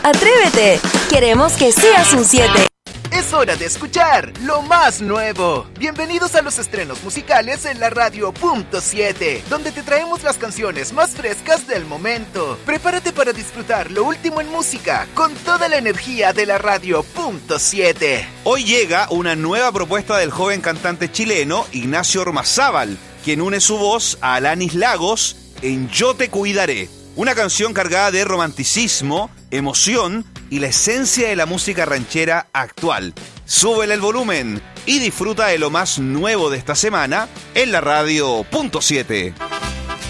Atrévete, queremos que seas un 7. Es hora de escuchar lo más nuevo. Bienvenidos a los estrenos musicales en la radio Punto 7, donde te traemos las canciones más frescas del momento. Prepárate para disfrutar lo último en música con toda la energía de la radio Punto 7. Hoy llega una nueva propuesta del joven cantante chileno Ignacio Ormazábal, quien une su voz a Alanis Lagos en Yo te cuidaré. Una canción cargada de romanticismo, emoción y la esencia de la música ranchera actual. Súbele el volumen y disfruta de lo más nuevo de esta semana en la radio Punto 7.